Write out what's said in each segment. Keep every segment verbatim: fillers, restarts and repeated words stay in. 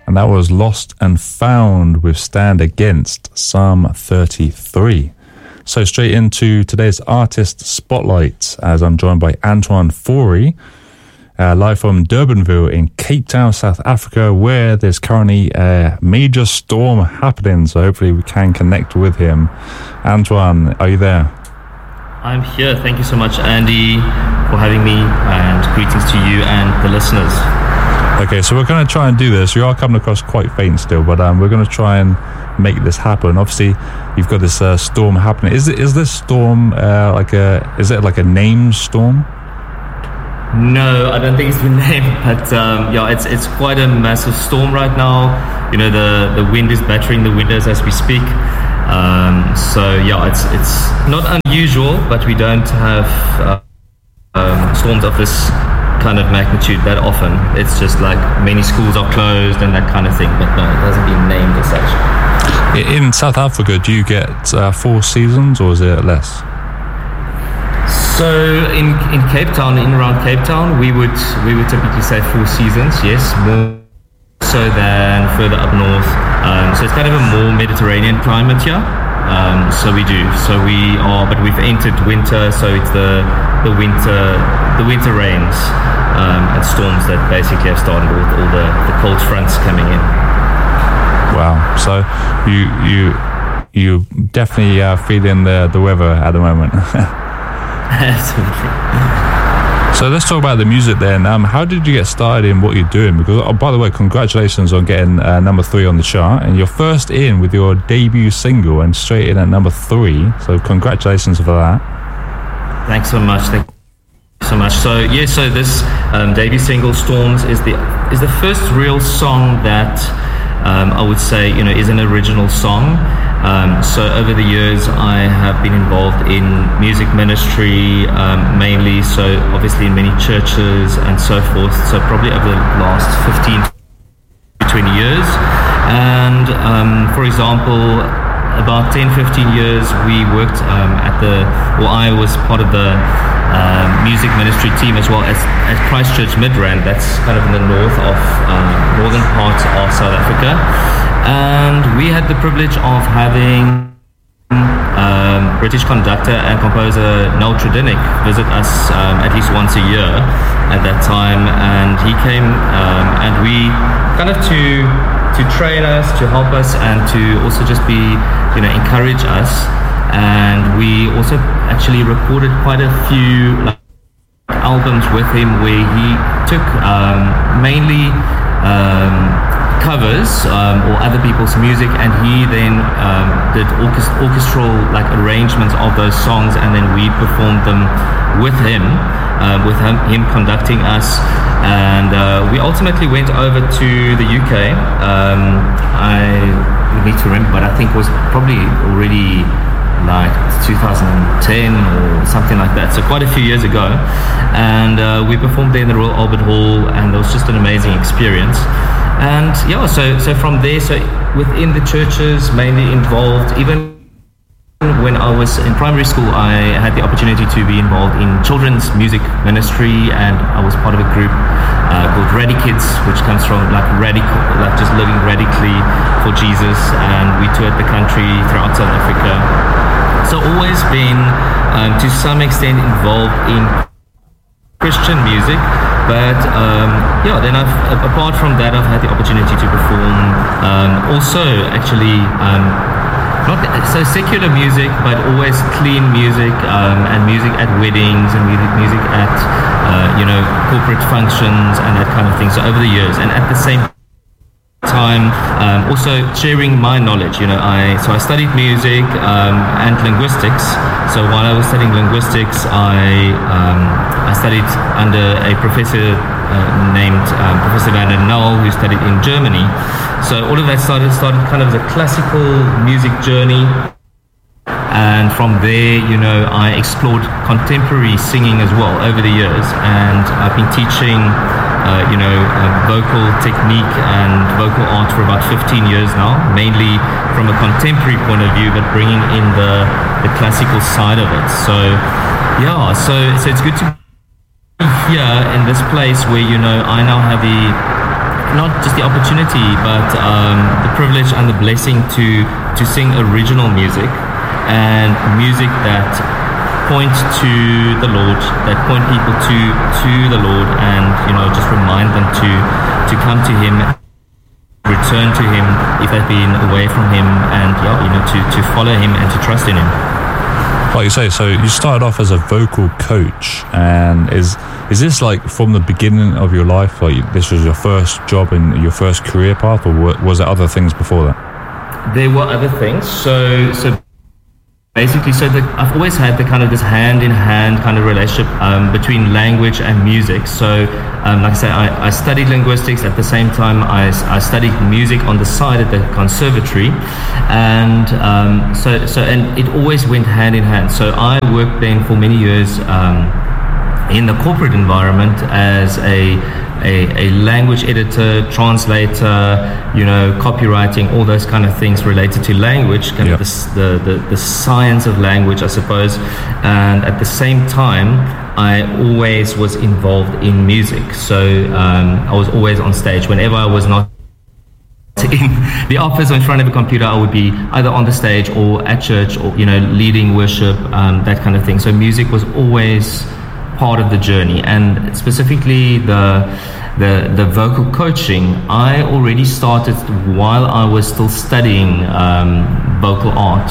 and that was Lost and Found with Stand Against, Psalm thirty-three. So straight into today's artist spotlight, as I'm joined by Antoine Fourie, uh, live from Durbanville in Cape Town, South Africa, where there's currently a major storm happening, so hopefully we can connect with him. Antoine, are you there? I'm here. Thank you so much, Andy, for having me, and greetings to you and the listeners. Okay, so we're going to try and do this. You are coming across quite faint still, but um, we're going to try and make this happen. Obviously, you've got this uh, storm happening. Is it? Is this storm uh, like a? Is it like a named storm? No, I don't think it's been named, but um, yeah, it's it's quite a massive storm right now. You know, the the wind is battering the windows as we speak. Um, so yeah, it's it's not unusual, but we don't have uh, um, storms of this kind of magnitude that often. It's just like many schools are closed and that kind of thing, but no, it hasn't been named as such. In South Africa, do you get uh, four seasons, or is it less? So in in Cape Town, in around Cape Town, we would we would typically say four seasons. Yes, more so than further up north. Um, so it's kind of a more Mediterranean climate here. Um, so we do. So we are, but we've entered winter. So it's the the winter the winter rains um, and storms that basically have started with all the, the cold fronts coming in. Wow. So you you you definitely uh, feeling the the weather at the moment. Absolutely. So let's talk about the music then. Um, how did you get started in what you're doing? Because, oh, by the way, congratulations on getting uh, number three on the chart, and you're first in with your debut single and straight in at number three. So congratulations for that. Thanks so much. Thank you so much. So yeah, so this um, debut single, Storms, is the is the first real song that um, I would say, you know, is an original song. Um, so over the years, I have been involved in music ministry, um, mainly, so obviously in many churches and so forth. So probably over the last fifteen to twenty years. And um, for example, about ten, fifteen years, we worked um, at the, well, I was part of the um, music ministry team as well as at Christchurch Midrand. That's kind of in the north of, uh, northern parts of South Africa. And we had the privilege of having um, British conductor and composer Noel Tredinnick visit us um, at least once a year at that time, and he came um, and we kind of to to train us, to help us, and to also just be, you know, encourage us. And we also actually recorded quite a few like, albums with him where he took um, mainly um, covers um, or other people's music, and he then um, did orchest- orchestral like arrangements of those songs, and then we performed them with him, uh, with him, him conducting us. And uh, we ultimately went over to the U K. Um, I need to remember, but I think it was probably already like two thousand ten or something like that, so quite a few years ago. And uh, we performed there in the Royal Albert Hall, and it was just an amazing experience. And yeah, so so from there, so within the churches, mainly involved. Even when I was in primary school, I had the opportunity to be involved in children's music ministry, and I was part of a group uh, called Radi Kids, which comes from like radical, like just living radically for Jesus. And we toured the country throughout South Africa. So always been um, to some extent involved in Christian music. But um, yeah, then I've, apart from that, I've had the opportunity to perform um, also actually um, not so secular music, but always clean music um, and music at weddings and music, music at uh, you know, corporate functions and that kind of thing. So over the years, and at the same time um, also sharing my knowledge. You know, I so I studied music um, and linguistics. So while I was studying linguistics, I um, I studied under a professor uh, named um, Professor Van der Null, who studied in Germany. So all of that started started kind of as a classical music journey. And from there, you know, I explored contemporary singing as well over the years. And I've been teaching, uh, you know, uh, vocal technique and vocal art for about fifteen years now, mainly from a contemporary point of view, but bringing in the, the classical side of it. So, yeah, so, so it's good to be here in this place where, you know, I now have the not just the opportunity, but um, the privilege and the blessing to to sing original music and music that point to the Lord, that point people to to the Lord, and you know just remind them to to come to Him, return to Him if they've been away from Him, and yeah, you know to to follow Him and to trust in Him. Like you say, so you started off as a vocal coach, and is is this like from the beginning of your life? Like this was your first job and your first career path, or was there other things before that? There were other things. So so basically, so the, I've always had the kind of this hand in hand kind of relationship um, between language and music. So um, like I say, I, I studied linguistics at the same time. I, I studied music on the side at the conservatory, and um, so so and it always went hand in hand. So I worked then for many years um, in the corporate environment as a A, a language editor, translator, you know, copywriting, all those kind of things related to language, kind yep. of the, the, the science of language, I suppose. And at the same time, I always was involved in music. So um, I was always on stage. Whenever I was not in the office or in front of a computer, I would be either on the stage or at church or, you know, leading worship, um, that kind of thing. So music was always part of the journey, and specifically the the the vocal coaching I already started while I was still studying um, vocal art.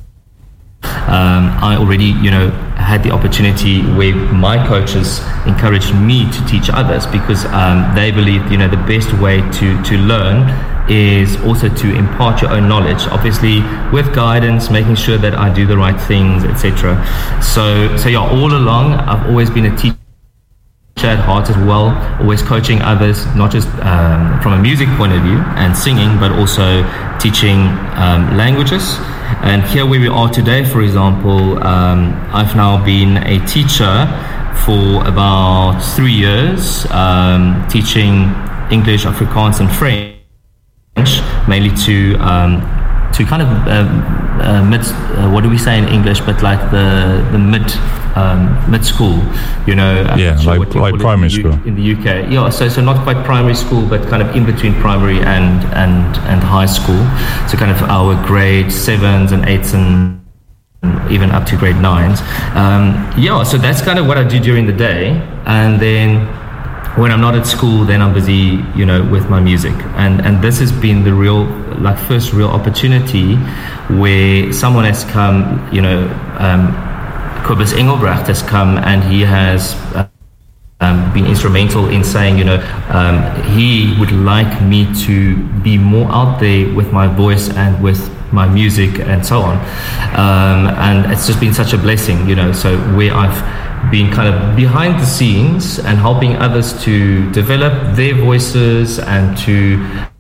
Um, I already, you know, had the opportunity where my coaches encouraged me to teach others because um, they believe, you know, the best way to to learn is also to impart your own knowledge, obviously with guidance, making sure that I do the right things, et cetera. So, so yeah, all along I've always been a teacher at heart as well, always coaching others, not just um, from a music point of view and singing, but also teaching um, languages. And here where we are today, for example, um, I've now been a teacher for about three years, um, teaching English, Afrikaans, and French. Mainly to um, to kind of uh, uh, mid, uh, what do we say in English? But like the the mid um, mid school, you know. Yeah, sure like like primary in school in the U K. Yeah, so so not quite primary school, but kind of in between primary and and and high school. So kind of our grade sevens and eights and even up to grade nines. Um, yeah, so that's kind of what I do during the day, and then when I'm not at school, then I'm busy, you know, with my music. And and this has been the real, like, first real opportunity where someone has come, you know, um, Kobus Engelbrecht has come, and he has uh, um, been instrumental in saying, you know, um, he would like me to be more out there with my voice and with my music and so on. Um, and it's just been such a blessing, you know, so where I've being kind of behind the scenes and helping others to develop their voices and to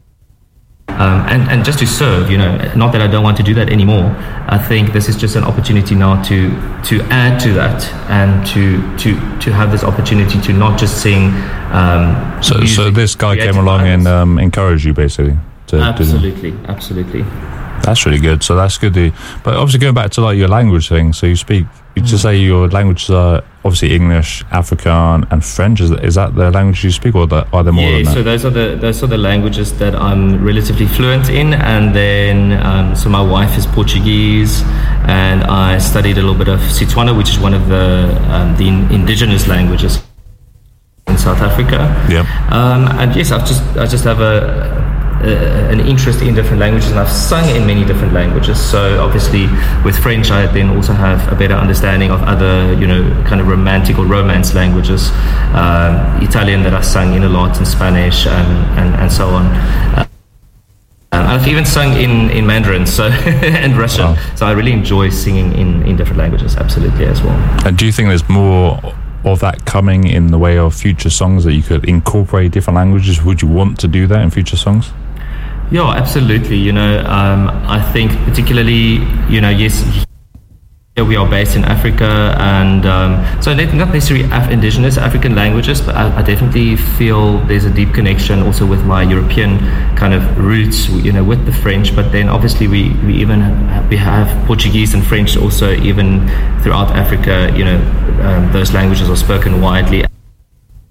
um, and, and just to serve, you know, not that I don't want to do that anymore. I think this is just an opportunity now to to add to that and to to to have this opportunity to not just sing um, so music, so this guy came along and um, encouraged you basically to, absolutely to absolutely that's really good. So that's good to, but obviously going back to like your language thing, so you speak, you just say your languages are obviously English, Afrikaans, and French. Is, is that the language you speak, or the, are there more yeah, than that? So those are the those are the languages that I'm relatively fluent in, and then um, so my wife is Portuguese, and I studied a little bit of Setswana, which is one of the um, the indigenous languages in South Africa. Yeah. Um, and yes, I've just I just have a. Uh, an interest in different languages, and I've sung in many different languages. So obviously with French I then also have a better understanding of other, you know, kind of romantic or romance languages. um, Italian that I sung in a lot, in Spanish and, and, and so on. uh, and I've even sung in, in Mandarin so and Russian. Wow. So I really enjoy singing in, in different languages, absolutely, as well. And do you think there's more of that coming in the way of future songs, that you could incorporate different languages? Would you want to do that in future songs? Yeah, absolutely. You know, um, I think particularly, you know, yes, here we are based in Africa, and um, so not necessarily Af- indigenous African languages, but I, I definitely feel there's a deep connection also with my European kind of roots, you know, with the French. But then obviously we, we even have, we have Portuguese and French also, even throughout Africa. You know, um, those languages are spoken widely.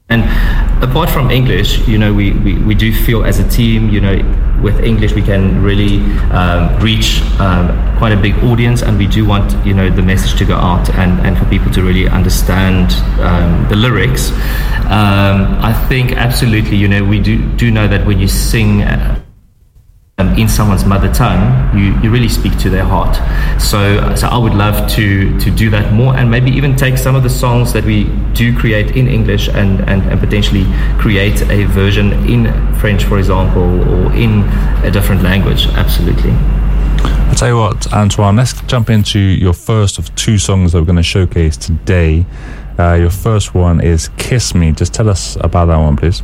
And apart from English, you know, we, we, we do feel as a team, you know, with English we can really um, reach um, quite a big audience, and we do want, you know, the message to go out and, and for people to really understand um, the lyrics. Um, I think absolutely, you know, we do, do know that when you sing uh, Um, in someone's mother tongue, you, you really speak to their heart. So, so I would love to to do that more, and maybe even take some of the songs that we do create in English and, and, and potentially create a version in French, for example, or in a different language. Absolutely. I'll tell you what, Antoine, let's jump into your first of two songs that we're going to showcase today. Uh, your first one is Kiss Me. Just tell us about that one, please.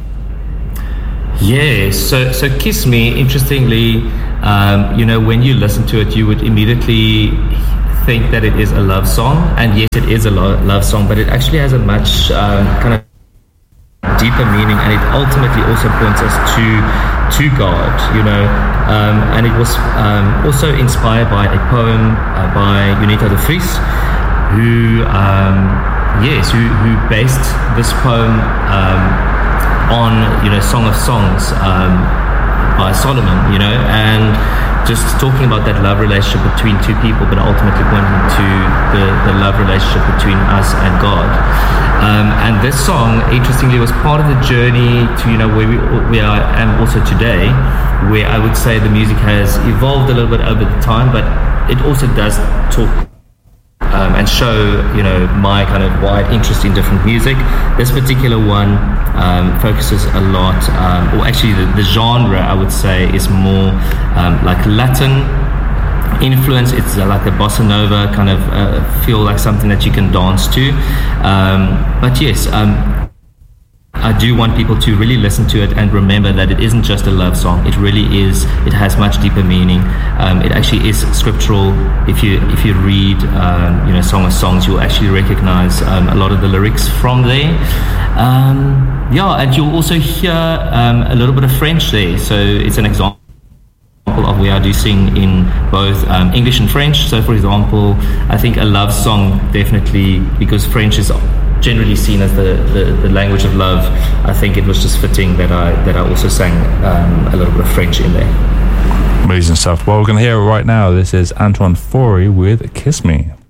Yeah, so so Kiss Me, interestingly, um, you know, when you listen to it, you would immediately think that it is a love song, and yes, it is a lo- love song, but it actually has a much um, kind of deeper meaning, and it ultimately also points us to to God, you know, um, and it was um, also inspired by a poem uh, by Junita de Vries, who, um, yes, who, who based this poem um, on, you know, Song of Songs um, by Solomon, you know, and just talking about that love relationship between two people, but ultimately pointing to the, the love relationship between us and God. Um, and this song, interestingly, was part of the journey to, you know, where we, we are and also today, where I would say the music has evolved a little bit over the time, but it also does talk Um, and show, you know, my kind of wide interest in different music. This particular one um, focuses a lot, um, or actually the, the genre, I would say, is more um, like Latin influence. It's uh, like a bossa nova kind of uh, feel, like something that you can dance to. Um, but yes, um, I do want people to really listen to it and remember that it isn't just a love song. It really is. It has much deeper meaning. Um, it actually is scriptural. If you if you read, um, you know, Song of Songs, you'll actually recognize um, a lot of the lyrics from there. Um, yeah, and you'll also hear um, a little bit of French there. So it's an example of where I do sing in both um, English and French. So, for example, I think a love song definitely, because French is generally seen as the, the, the language of love, I think it was just fitting that I that I also sang um, a little bit of French in there. Amazing stuff. Well, we're going to hear it right now. This is Antoine Fourie with Kiss Me.